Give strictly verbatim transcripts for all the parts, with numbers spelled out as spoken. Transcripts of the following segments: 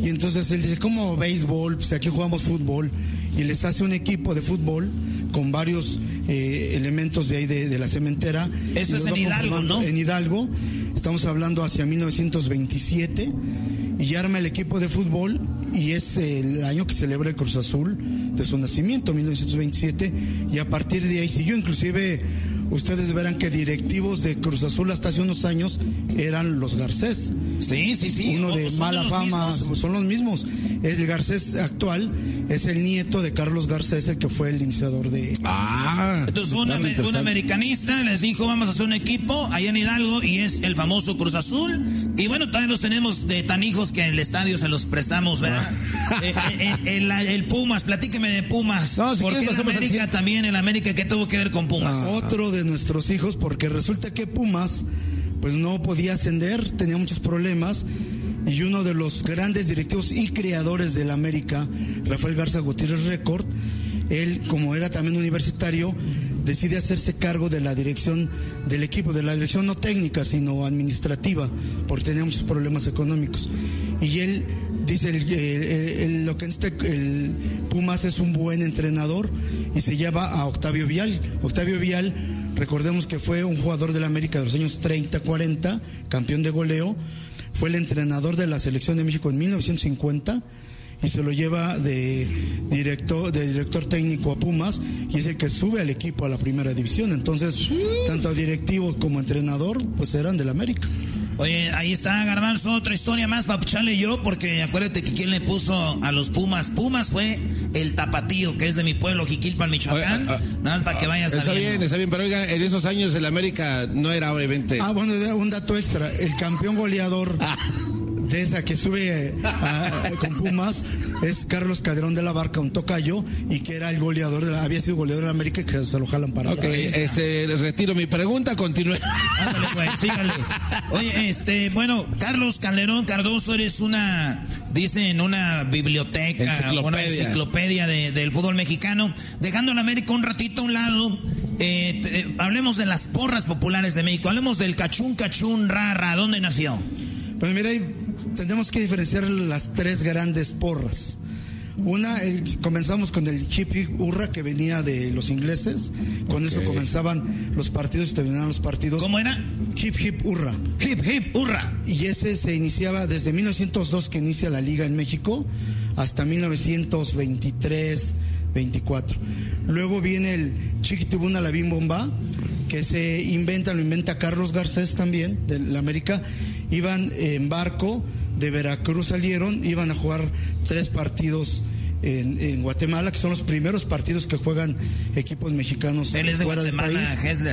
entonces él dice, ¿cómo béisbol? Pues aquí jugamos fútbol. Y les hace un equipo de fútbol con varios eh, elementos de ahí de, de la cementera. Esto es en Hidalgo, ¿no? En Hidalgo. Estamos hablando hacia mil novecientos veintisiete. Y arma el equipo de fútbol. Y es el año que celebra el Cruz Azul de su nacimiento, mil novecientos veintisiete. Y a partir de ahí siguió. Inclusive ustedes verán que directivos de Cruz Azul hasta hace unos años eran los Garcés. Sí, sí, sí. Uno de mala fama, mismos? Son los mismos. El Garcés actual es el nieto de Carlos Garcés, el que fue el iniciador de... Ah, entonces un, un americanista les dijo, vamos a hacer un equipo allá en Hidalgo, y es el famoso Cruz Azul. Y bueno, todavía los tenemos de tan hijos que en el estadio se los prestamos, ¿verdad? eh, eh, el, el, el Pumas, platíqueme de Pumas. No, si porque en América al... también, el América, ¿qué tuvo que ver con Pumas? Ah, otro de nuestros hijos, porque resulta que Pumas pues no podía ascender, tenía muchos problemas, y uno de los grandes directivos y creadores del América, Rafael Garza Gutiérrez Record, él, como era también universitario, decide hacerse cargo de la dirección del equipo, de la dirección no técnica, sino administrativa, porque tenía muchos problemas económicos. Y él dice, el, el, el, lo que este, el Pumas es un buen entrenador, y se lleva a Octavio Vial. Octavio Vial, recordemos que fue un jugador del América de los años treinta, cuarenta, campeón de goleo, fue el entrenador de la selección de México en mil novecientos cincuenta, y se lo lleva de director, de director técnico a Pumas, y es el que sube al equipo a la primera división. Entonces, sí, tanto directivo como entrenador, pues eran del América. Oye, ahí está, Garbanzo, otra historia más para pucharle yo, porque acuérdate que quien le puso a los Pumas. Pumas fue el Tapatío, que es de mi pueblo, Jiquilpan, Michoacán. Oye, uh, nada más para que vayas Está sabiendo. bien, está bien, pero oiga, en esos años el América no era obviamente... Ah, bueno, un dato extra, el campeón goleador... Ah. de esa que sube a, a, con Pumas es Carlos Calderón de la Barca, un tocayo, y que era el goleador, de la, había sido goleador de América, que se lo jalan para allá. Ok, este, retiro mi pregunta, continúe. Ándale, pues, sígale. Oye, este, bueno, Carlos Calderón Cardoso, eres una, dicen, una biblioteca, enciclopedia. una enciclopedia de, del fútbol mexicano. Dejando la América un ratito a un lado, eh, te, hablemos de las porras populares de México, hablemos del cachún, cachún, rara, ¿dónde nació? Pues mira, tenemos que diferenciar las tres grandes porras. Una, eh, comenzamos con el hip hip hurra, que venía de los ingleses. Con okay. eso comenzaban los partidos y terminaban los partidos. ¿Cómo era? Hip hip hurra. Hip hip hurra. Y ese se iniciaba desde mil novecientos dos, que inicia la liga en México, hasta mil novecientos veintitrés, veinticuatro. Luego viene el chiquitibuna la bim bomba, que se inventa, lo inventa Carlos Garcés también, de la América. Iban en barco, de Veracruz salieron, iban a jugar tres partidos en, en Guatemala, que son los primeros partidos que juegan equipos mexicanos Él es de fuera Guatemala, del país. Hessler.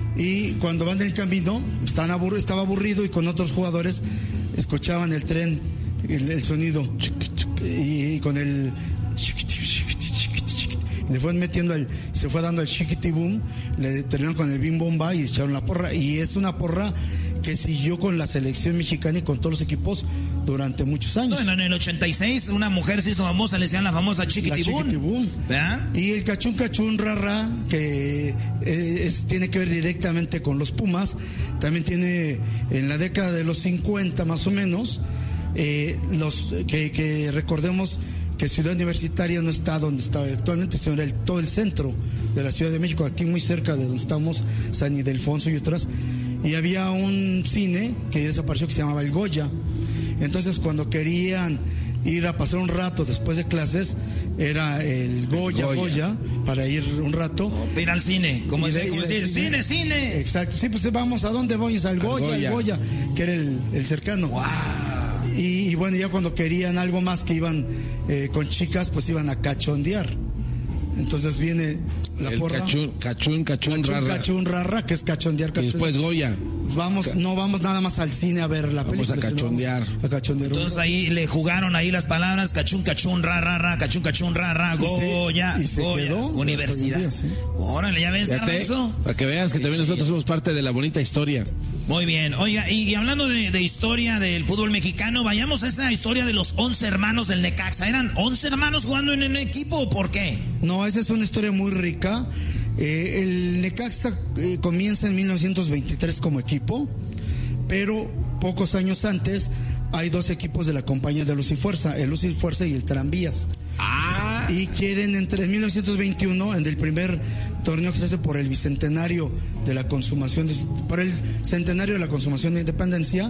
Y cuando van del camino, están abur- estaba aburrido, y con otros jugadores escuchaban el tren, el, el sonido, y, y con el... le fueron metiendo el, se fue dando el chiquitibum, le terminaron con el bim bomba y echaron la porra, y es una porra que siguió con la selección mexicana y con todos los equipos durante muchos años. Bueno, en el ochenta y seis una mujer se hizo famosa, le decían la famosa chiquitibum. La chiquitibum. Y el cachún cachún rara, que es, tiene que ver directamente con los Pumas, también tiene en la década de los cincuenta más o menos, eh, los que, que recordemos que Ciudad Universitaria no está donde está actualmente, sino el, todo el centro de la Ciudad de México, aquí muy cerca de donde estamos, San Ildefonso y otras. Y había un cine que desapareció que se llamaba el Goya. Entonces, cuando querían ir a pasar un rato después de clases, era el Goya, Goya, Goya para ir un rato. Oh, ir al cine, como decir, cine. cine, cine. Exacto, sí, pues vamos, ¿a dónde voy? Al Goya, Goya. al Goya, que era el, el cercano. Wow. Y, y bueno, ya cuando querían algo más, que iban eh, con chicas, pues iban a cachondear. Entonces viene la el porra. Cachún, cachún, cachún, cachún, rara. Cachún, rara, que es cachondear, cachondear. Y después Goya. Vamos, no vamos nada más al cine a ver la vamos película. A cachondear. Vamos a cachondear. Entonces ahí le jugaron ahí las palabras cachún, cachún, ra, ra, ra, cachún, cachún, ra, ra, Goya, y se, y se Goya, quedó universidad. Día, ¿sí? Órale, ya ves, eso. Para que veas que también sí, nosotros sí. somos parte de la bonita historia. Muy bien. Oiga, y, y hablando de, de historia del fútbol mexicano, vayamos a esa historia de los once hermanos del Necaxa. ¿Eran once hermanos jugando en un equipo o por qué? No, esa es una historia muy rica. Eh, el Necaxa eh, comienza en mil novecientos veintitrés como equipo, pero pocos años antes hay dos equipos de la compañía de Luz y Fuerza, el Luz y Fuerza y el Tranvías. Ah. Y quieren, entre en mil novecientos veintiuno, en el primer torneo que se hace por el bicentenario de la consumación, de, por el centenario de la consumación de independencia,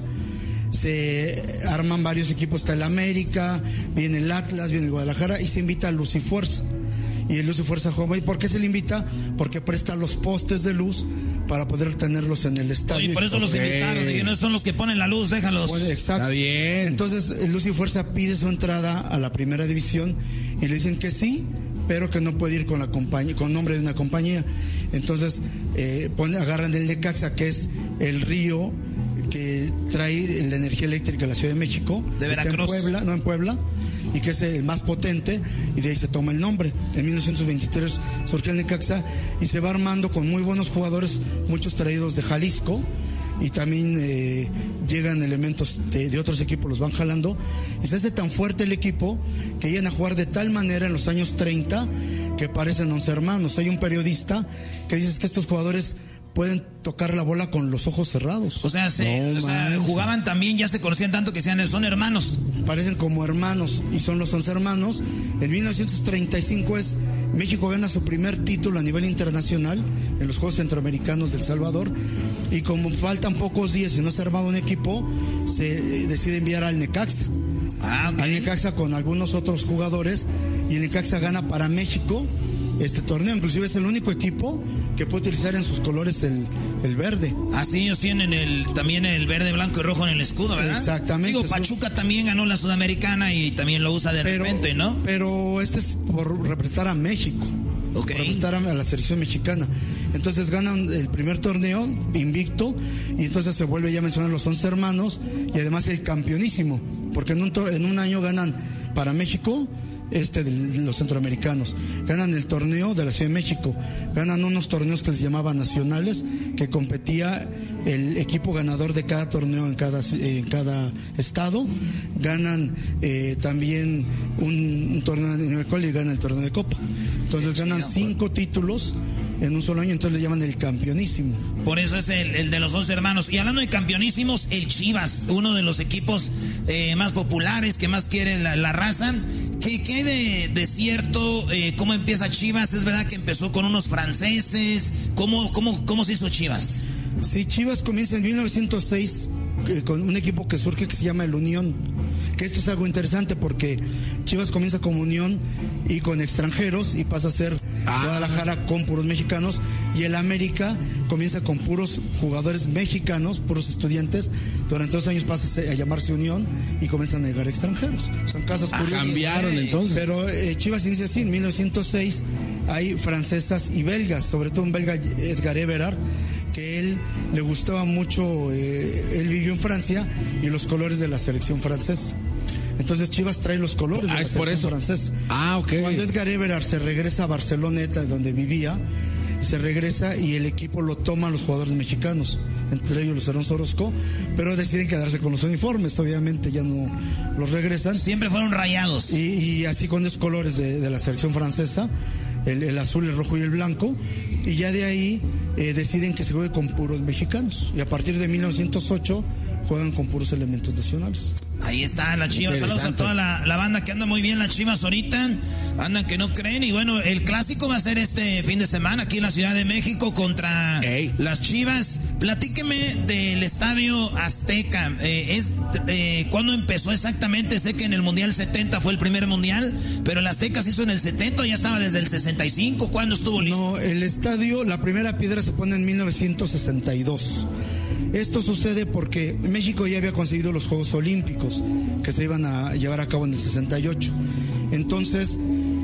se arman varios equipos, está el América, viene el Atlas, viene el Guadalajara, y se invita a Luz y Fuerza. Y el Luz y Fuerza Joven, ¿por qué se le invita? Porque presta los postes de luz para poder tenerlos en el estadio. Y por eso los invitaron, y no son los que ponen la luz, déjalos. Bueno, exacto. Está bien. Entonces, el Luz y Fuerza pide su entrada a la primera división y le dicen que sí, pero que no puede ir con la compañía, con nombre de una compañía. Entonces, eh, pone, agarran el Necaxa, que es el río que trae la energía eléctrica a la Ciudad de México. De Veracruz. En Puebla, no en Puebla, y que es el más potente, y de ahí se toma el nombre. En mil novecientos veintitrés surge el Necaxa y se va armando con muy buenos jugadores, muchos traídos de Jalisco, y también eh, llegan elementos de, de otros equipos, los van jalando, y se hace tan fuerte el equipo que llegan a jugar de tal manera en los años treinta que parecen once hermanos. Hay un periodista que dice que estos jugadores pueden tocar la bola con los ojos cerrados. O sea, se, no, o sea jugaban también, ya se conocían tanto que sean, son hermanos. Parecen como hermanos, y son los once hermanos. En mil novecientos treinta y cinco es México gana su primer título a nivel internacional en los Juegos Centroamericanos del Salvador, y como faltan pocos días y no se ha armado un equipo, se decide enviar al Necaxa. Ah, okay. Al Necaxa con algunos otros jugadores, y el Necaxa gana para México este torneo. Inclusive es el único equipo que puede utilizar en sus colores el, el verde. Ah, sí, ellos tienen el también el verde, blanco y rojo en el escudo, ¿verdad? Exactamente. Digo, Pachuca eso también ganó la Sudamericana y también lo usa de pero, repente, ¿no? Pero este es por representar a México. Okay. Por representar a la selección mexicana. Entonces ganan el primer torneo invicto, y entonces se vuelve ya a mencionar los once hermanos, y además el campeonísimo, porque en un, en un año ganan para México este de los centroamericanos, ganan el torneo de la Ciudad de México, ganan unos torneos que les llamaban nacionales, que competía el equipo ganador de cada torneo en cada, en cada estado, ganan eh, también un, un torneo en el cual ganan el torneo de Copa. Entonces ganan cinco títulos en un solo año, entonces le llaman el campeonísimo. Por eso es el, el de los once hermanos. Y hablando de campeonísimos, el Chivas, uno de los equipos eh, más populares, que más quiere la, la raza. ¿Qué, qué hay de, de cierto? Eh, ¿Cómo empieza Chivas? ¿Es verdad que empezó con unos franceses? ¿Cómo, cómo, cómo se hizo Chivas? Sí, Chivas comienza en mil novecientos seis eh, con un equipo que surge que se llama el Unión. Que esto es algo interesante porque Chivas comienza como Unión y con extranjeros, y pasa a ser ah. Guadalajara con puros mexicanos, y el América comienza con puros jugadores mexicanos, puros estudiantes. Durante dos años pasa a llamarse Unión y comienzan a llegar extranjeros. Son casas ah, curiosas. Cambiaron entonces. Pero eh, Chivas inicia así, en mil novecientos seis hay francesas y belgas, sobre todo un belga, Edgar Everard, que él le gustaba mucho, eh, él vivió en Francia, y los colores de la selección francesa. Entonces Chivas trae los colores ah, de la selección francesa. Ah, ok. Cuando Edgar Everard se regresa a Barceloneta, donde vivía, se regresa y el equipo lo toman los jugadores mexicanos, entre ellos los Alonso Orozco, pero deciden quedarse con los uniformes, obviamente ya no los regresan. Siempre fueron rayados. Y, y así con los colores de, de la selección francesa, el, el azul, el rojo y el blanco, y ya de ahí eh, deciden que se juegue con puros mexicanos, y a partir de mil novecientos ocho juegan con puros elementos nacionales. Ahí está la Chivas, saludos a toda la, la banda que anda muy bien, las Chivas ahorita, andan que no creen. Y bueno, el clásico va a ser este fin de semana aquí en la Ciudad de México contra Ey. las Chivas. Platíqueme del Estadio Azteca, eh, es eh, ¿cuándo empezó exactamente? Sé que en el Mundial setenta fue el primer Mundial, pero el Azteca se hizo en el setenta, o ya estaba desde el sesenta y cinco, ¿cuándo estuvo listo? No, el estadio, la primera piedra se pone en mil novecientos sesenta y dos. Esto sucede porque México ya había conseguido los Juegos Olímpicos que se iban a llevar a cabo en el sesenta y ocho. Entonces,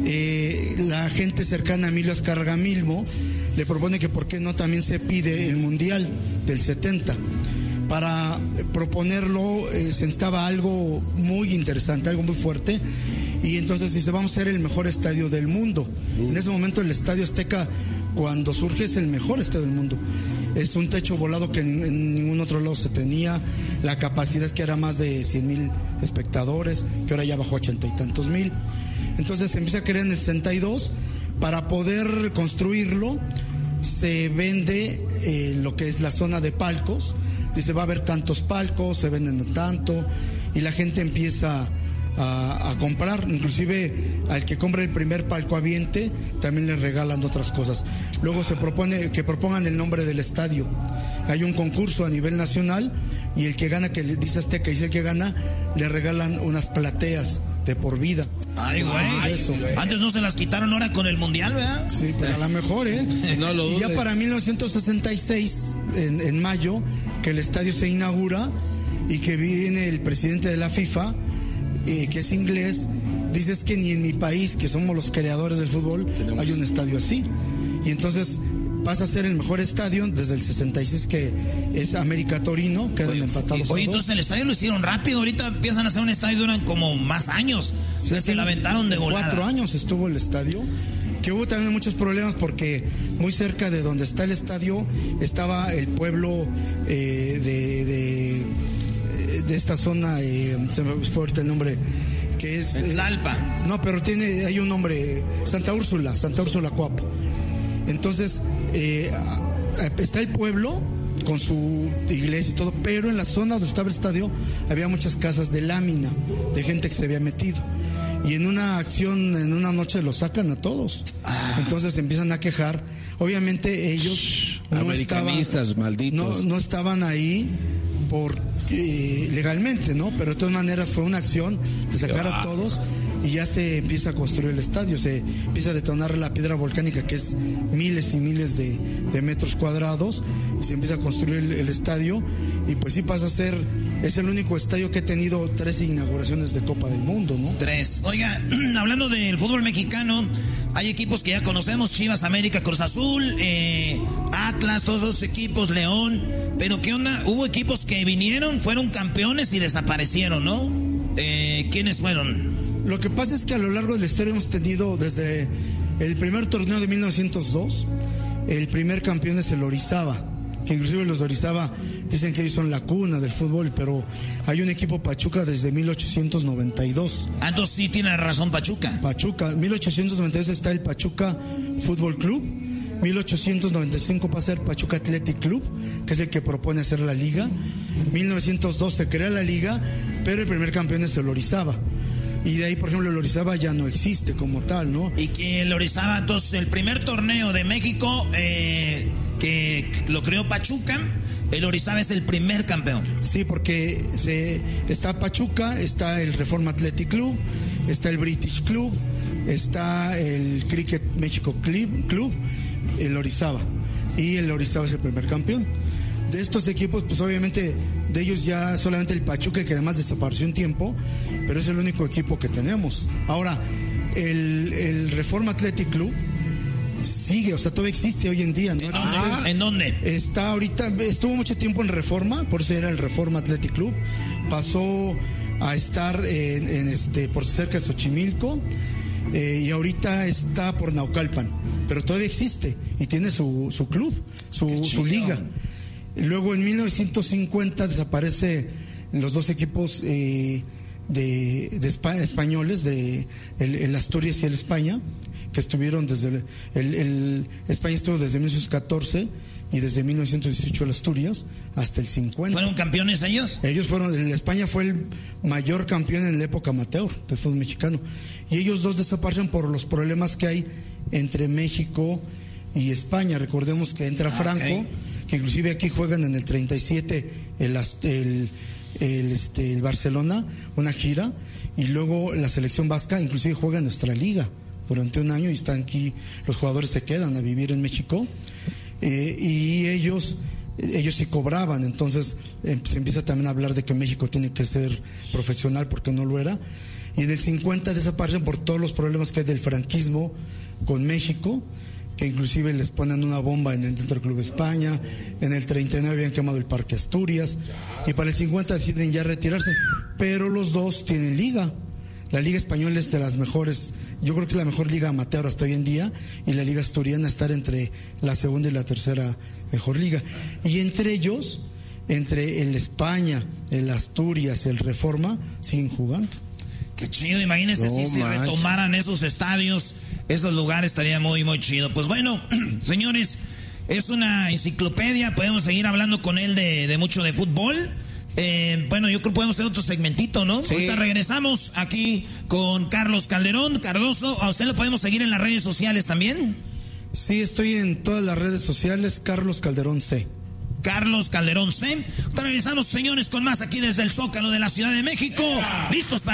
eh, la gente cercana a Emilio Azcárraga Milmo le propone que por qué no también se pide el Mundial del setenta. Para proponerlo eh, se necesitaba algo muy interesante, algo muy fuerte, y entonces dice, vamos a ser el mejor estadio del mundo. Uh. En ese momento el Estadio Azteca, cuando surge, es el mejor estadio del mundo. Es un techo volado que en, en ningún otro lado se tenía, la capacidad que era más de cien mil espectadores, que ahora ya bajó a ochenta y tantos mil. Entonces se empieza a crear en el sesenta y dos. Para poder construirlo se vende eh, lo que es la zona de palcos. Dice, va a haber tantos palcos, se venden tanto, y la gente empieza a, a comprar, inclusive al que compra el primer palco aviente también le regalan otras cosas. Luego se propone que propongan el nombre del estadio. Hay un concurso a nivel nacional y el que gana, que le dice Azteca, y si el que gana, le regalan unas plateas de por vida. Ay, güey. Eso. Antes no se las quitaron, ahora con el mundial, ¿verdad? Sí, pues a lo mejor, ¿eh? No lo dudes. Y ya para mil novecientos sesenta y seis, en, en mayo, que el estadio se inaugura y que viene el presidente de la FIFA, eh, que es inglés, dices que ni en mi país, que somos los creadores del fútbol, tenemos, hay un estadio así. Y entonces pasa a ser el mejor estadio desde el sesenta y seis, que es América Torino, quedan oye, empatados. Oye, entonces el estadio lo hicieron rápido, ahorita empiezan a hacer un estadio, duran como más años. Sí, desde que la aventaron de volada. Cuatro años estuvo el estadio, que hubo también muchos problemas porque muy cerca de donde está el estadio estaba el pueblo eh, de, de, de esta zona, eh, se me fue ahorita el nombre, que es... Tlalpa. Eh, no, pero tiene, hay un nombre, Santa Úrsula, Santa Úrsula Coapa. Entonces, eh, está el pueblo con su iglesia y todo, pero en la zona donde estaba el estadio había muchas casas de lámina, de gente que se había metido. Y en una acción, en una noche los sacan a todos. Entonces empiezan a quejar. Obviamente ellos no estaban, malditos. No, no estaban ahí por eh, legalmente, ¿no? Pero de todas maneras fue una acción de sacar a todos. Y ya se empieza a construir el estadio, se empieza a detonar la piedra volcánica, que es miles y miles de, de metros cuadrados, y se empieza a construir el, el estadio, y pues sí pasa a ser, es el único estadio que ha tenido tres inauguraciones de Copa del Mundo, ¿no? Tres. Oiga, hablando del fútbol mexicano, hay equipos que ya conocemos, Chivas, América, Cruz Azul, eh, Atlas, todos esos equipos, León, pero ¿qué onda? Hubo equipos que vinieron, fueron campeones y desaparecieron, ¿no? Eh, ¿Quiénes fueron? Lo que pasa es que a lo largo de la historia hemos tenido desde el primer torneo de mil novecientos dos, el primer campeón es el Orizaba, que inclusive los de Orizaba dicen que ellos son la cuna del fútbol, pero hay un equipo Pachuca desde mil ochocientos noventa y dos. Ah, entonces sí tiene razón Pachuca. Pachuca, mil ochocientos noventa y dos está el Pachuca Fútbol Club, mil ochocientos noventa y cinco va a ser Pachuca Athletic Club, que es el que propone hacer la liga, mil novecientos dos se crea la liga, pero el primer campeón es el Orizaba. Y de ahí, por ejemplo, el Orizaba ya no existe como tal, ¿no? Y que el Orizaba, entonces, el primer torneo de México eh, que lo creó Pachuca, el Orizaba es el primer campeón. Sí, porque se, está Pachuca, está el Reforma Athletic Club, está el British Club, está el Cricket México Club, Club, el Orizaba. Y el Orizaba es el primer campeón. De estos equipos, pues obviamente de ellos ya solamente el Pachuca, que además desapareció un tiempo, pero es el único equipo que tenemos. Ahora, el, el Reforma Athletic Club sigue, o sea, todavía existe hoy en día, ¿no? Ah, ¿en dónde? Está ahorita, estuvo mucho tiempo en Reforma, por eso era el Reforma Athletic Club. Pasó a estar en, en este, por cerca de Xochimilco, eh, y ahorita está por Naucalpan, pero todavía existe y tiene su, su club, su, su liga. Luego en mil novecientos cincuenta desaparece los dos equipos eh, de, de España, españoles, de el, el Asturias y el España, que estuvieron desde el, el, el España estuvo desde mil novecientos catorce y desde mil novecientos dieciocho el Asturias hasta el cincuenta. ¿Fueron campeones ellos? Ellos fueron, el España fue el mayor campeón en la época amateur del fútbol mexicano, y ellos dos desaparecen por los problemas que hay entre México y España. Recordemos que entra Franco, okay, que inclusive aquí juegan en el treinta y siete el, el, el, este, el Barcelona, una gira, y luego la selección vasca inclusive juega en nuestra liga durante un año y están aquí, los jugadores se quedan a vivir en México, eh, y ellos ellos sí cobraban, entonces eh, se empieza también a hablar de que México tiene que ser profesional porque no lo era, y en el cincuenta desaparecen por todos los problemas que hay del franquismo con México, que inclusive les ponen una bomba en el, dentro del Club España. En el treinta y nueve habían quemado el Parque Asturias, y para el cincuenta deciden ya retirarse, pero los dos tienen liga. La Liga Española es de las mejores, yo creo que es la mejor liga amateur hasta hoy en día, y la Liga Asturiana estar entre la segunda y la tercera mejor liga. Y entre ellos, entre el España, el Asturias, el Reforma, siguen jugando. Qué chido, imagínense no, si se manch. retomaran esos estadios, esos lugares, estaría muy, muy chido. Pues bueno, señores, es una enciclopedia, podemos seguir hablando con él de, de mucho de fútbol, Eh, bueno, yo creo que podemos hacer otro segmentito, ¿no? Sí. Ahorita regresamos aquí con Carlos Calderón. Cardoso, ¿a usted lo podemos seguir en las redes sociales también? Sí, estoy en todas las redes sociales, Carlos Calderón C. Carlos Calderón C. Regresamos, señores, con más aquí desde el Zócalo de la Ciudad de México. Listos para